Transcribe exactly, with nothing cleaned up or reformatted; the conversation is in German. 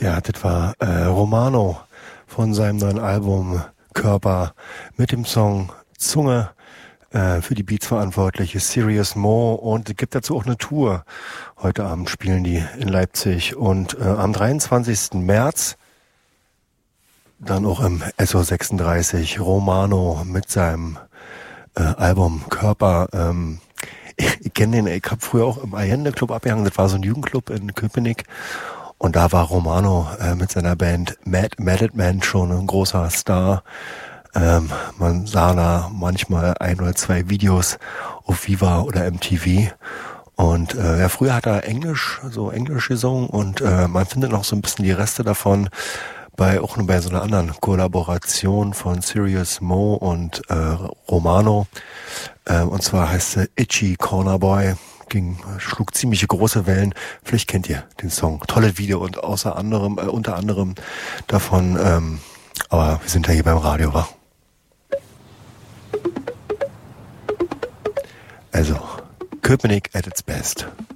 Ja, das war äh, Romano von seinem neuen Album Körper mit dem Song Zunge. Äh, für die Beats verantwortlich ist Serious Mo und es gibt dazu auch eine Tour. Heute Abend spielen die in Leipzig und äh, am dreiundzwanzigsten März dann auch im S O sechsunddreißig Romano mit seinem äh, Album Körper. Ähm, ich ich kenne den, ich habe früher auch im Allende Club abgehangen, das war so ein Jugendclub in Köpenick. Und da war Romano äh, mit seiner Band Mad Mad Man schon ein großer Star. Ähm, man sah da manchmal ein oder zwei Videos auf Viva oder M T V. Und äh, ja, früher hat er Englisch, so Englisch gesungen und äh, man findet noch so ein bisschen die Reste davon bei auch nur bei so einer anderen Kollaboration von Serious Mo und äh, Romano. Äh, und zwar heißt sie Itchy Corner Boy. Ging, schlug ziemliche große Wellen. Vielleicht kennt ihr den Song. Tolle Video und außer anderem, äh, unter anderem davon, ähm, aber wir sind ja hier beim Radio, wa? Also, Köpenick at its best.